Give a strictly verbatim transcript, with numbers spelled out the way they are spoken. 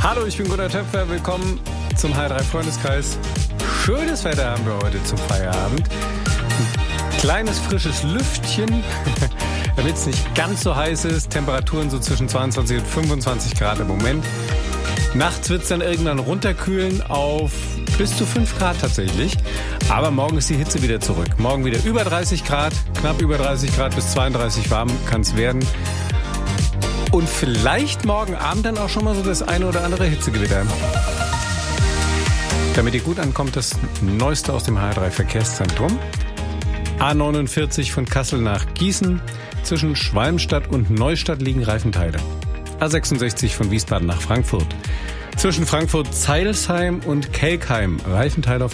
Hallo, ich bin Gunnar Töpfer. Willkommen zum H drei Freundeskreis. Schönes Wetter haben wir heute zum Feierabend. Ein kleines frisches Lüftchen, damit es nicht ganz so heiß ist. Temperaturen so zwischen zweiundzwanzig und fünfundzwanzig Grad im Moment. Nachts wird es dann irgendwann runterkühlen auf bis zu fünf Grad tatsächlich. Aber morgen ist die Hitze wieder zurück. Morgen wieder über dreißig Grad, knapp über dreißig Grad bis zweiunddreißig warm kann es werden. Und vielleicht morgen Abend dann auch schon mal so das eine oder andere Hitzegewitter. Damit ihr gut ankommt, das Neueste aus dem H drei Verkehrszentrum. A neunundvierzig von Kassel nach Gießen. Zwischen Schwalmstadt und Neustadt liegen Reifenteile. A sechsundsechzig von Wiesbaden nach Frankfurt. Zwischen Frankfurt-Zeilsheim und Kelkheim Reifenteile auf